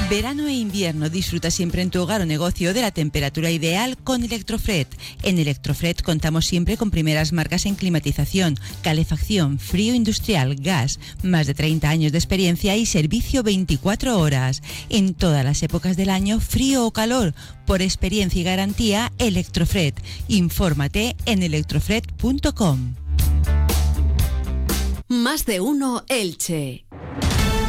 Verano e invierno, disfruta siempre en tu hogar o negocio de la temperatura ideal con Electrofred. En Electrofred contamos siempre con primeras marcas en climatización, calefacción, frío industrial, gas, más de 30 años de experiencia y servicio 24 horas. En todas las épocas del año, frío o calor, por experiencia y garantía, Electrofred. Infórmate en electrofred.com. Más de uno Elche.